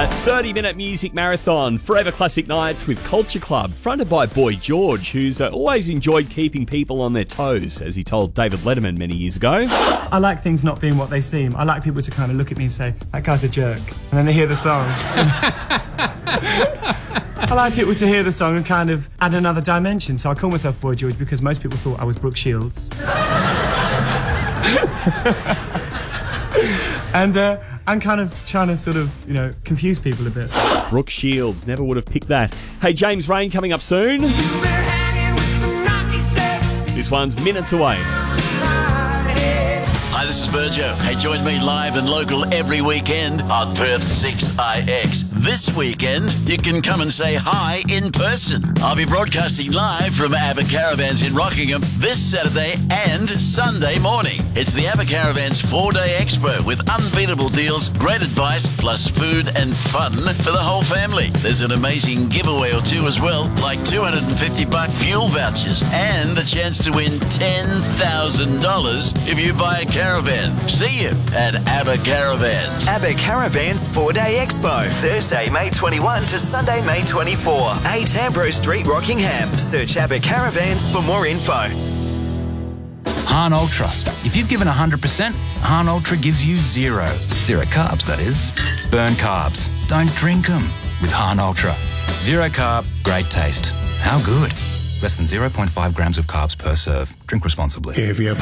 A 30-minute music marathon, Forever Classic Nights with Culture Club, fronted by Boy George, who's always enjoyed keeping people on their toes, as he told David Letterman many years ago. I like things not being what they seem. I like people to kind of look at me and say, that guy's a jerk. And then they hear the song. I like people to hear the song and kind of add another dimension. So I call myself Boy George because most people thought I was Brooke Shields. And I'm kind of trying to sort of, confuse people a bit. Brooke Shields, never would have picked that. Hey, James Rain coming up soon. This one's minutes away. Hi, this is Burjo. Hey, join me live and local every weekend on Perth 6IX. This weekend, you can come and say hi in person. I'll be broadcasting live from ABBA Caravans in Rockingham this Saturday and Sunday morning. It's the ABBA Caravans 4-day expo with unbeatable deals, great advice, plus food and fun for the whole family. There's an amazing giveaway or two as well, like $250 fuel vouchers and the chance to win $10,000 if you buy a caravan. See you at ABBA Caravans. ABBA Caravans 4-day expo. Thursday, May 21 to Sunday, May 24. 8 Ambrose Street, Rockingham. Search ABBA Caravans for more info. Han Ultra. If you've given 100%, Han Ultra gives you zero. Zero carbs, that is. Burn carbs. Don't drink them with Han Ultra. Zero carb, great taste. How good? Less than 0.5 grams of carbs per serve. Drink responsibly. If you